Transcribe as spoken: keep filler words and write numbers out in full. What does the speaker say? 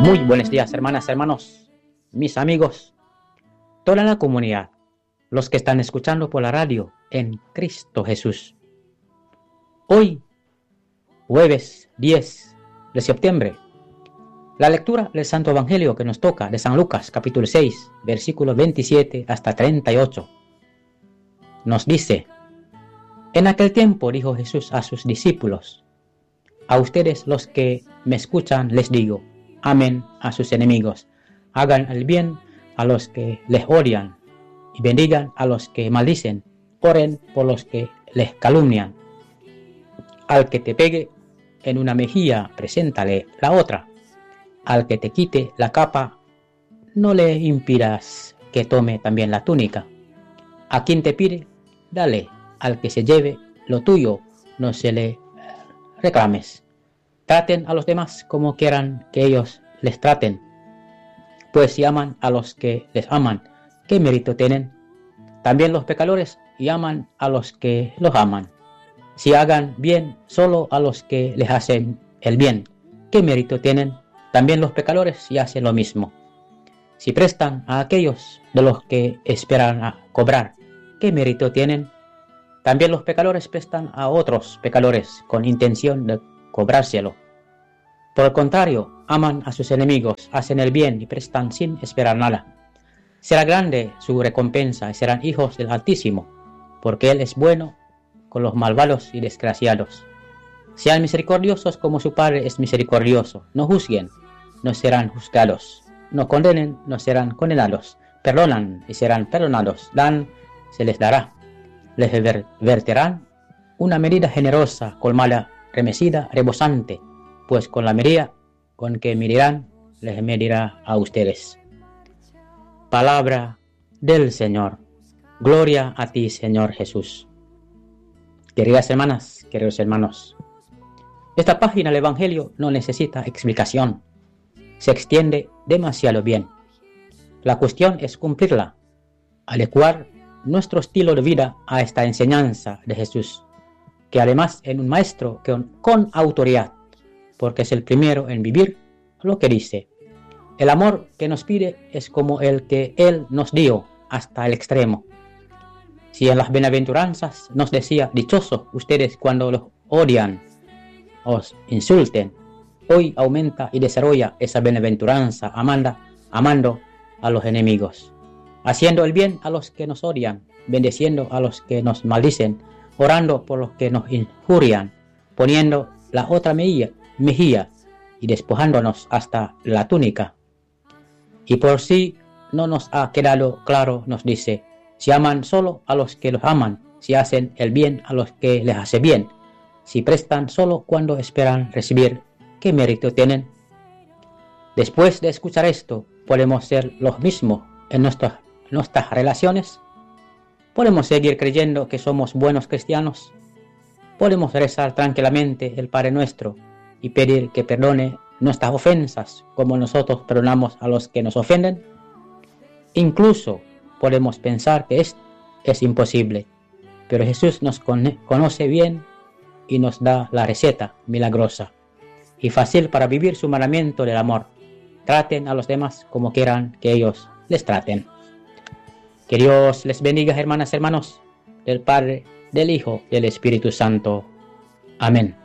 Muy buenos días, hermanas, hermanos, mis amigos, toda la comunidad, los que están escuchando por la radio en Cristo Jesús. Hoy, jueves diez de septiembre, la lectura del Santo Evangelio que nos toca de San Lucas, capítulo seis, versículos veintisiete hasta treinta y ocho, nos dice: En aquel tiempo dijo Jesús a sus discípulos: A ustedes los que me escuchan les digo, amen a sus enemigos, hagan el bien a los que les odian y bendigan a los que maldicen, oren por los que les calumnian. Al que te pegue en una mejilla, preséntale la otra. Al que te quite la capa, no le impidas que tome también la túnica. A quien te pide, dale. Al que se lleve lo tuyo, no se le reclames. Traten a los demás como quieran que ellos les traten. Pues si aman a los que les aman, ¿qué mérito tienen? También los pecadores y aman a los que los aman. Si hagan bien solo a los que les hacen el bien, ¿qué mérito tienen? También los pecadores y hacen lo mismo. Si prestan a aquellos de los que esperan a cobrar, ¿qué mérito tienen? También los pecadores prestan a otros pecadores con intención de cobrárselo. Por el contrario, aman a sus enemigos, hacen el bien y prestan sin esperar nada. Será grande su recompensa y serán hijos del Altísimo, porque Él es bueno con los malvados y desgraciados. Sean misericordiosos como su Padre es misericordioso. No juzguen, no serán juzgados. No condenen, no serán condenados. Perdonan y serán perdonados. Dan, se les dará. Les verterán una medida generosa, colmada, remecida, rebosante, pues con la medida con que medirán, les medirá a ustedes. Palabra del Señor. Gloria a ti, Señor Jesús. Queridas hermanas, queridos hermanos, esta página del Evangelio no necesita explicación. Se extiende demasiado bien. La cuestión es cumplirla, adecuar nuestro estilo de vida a esta enseñanza de Jesús, que además es un maestro que con autoridad, porque es el primero en vivir lo que dice. El amor que nos pide es como el que Él nos dio hasta el extremo. Si en las bienaventuranzas nos decía: dichosos ustedes cuando los odian, os insulten, hoy aumenta y desarrolla esa bienaventuranza amanda, amando a los enemigos, haciendo el bien a los que nos odian, bendeciendo a los que nos maldicen, orando por los que nos injurian, poniendo la otra mejilla, mejilla y despojándonos hasta la túnica. Y por si no nos ha quedado claro, nos dice: si aman solo a los que los aman, si hacen el bien a los que les hace bien, si prestan solo cuando esperan recibir, ¿qué mérito tienen? Después de escuchar esto, ¿podemos ser los mismos en nuestras, nuestras relaciones? ¿Podemos seguir creyendo que somos buenos cristianos? ¿Podemos rezar tranquilamente el Padre Nuestro y pedir que perdone nuestras ofensas como nosotros perdonamos a los que nos ofenden? Incluso podemos pensar que esto es imposible, pero Jesús nos conoce bien y nos da la receta milagrosa y fácil para vivir su mandamiento del amor. Traten a los demás como quieran que ellos les traten. Que Dios les bendiga, hermanas y hermanos, del Padre, del Hijo y del Espíritu Santo. Amén.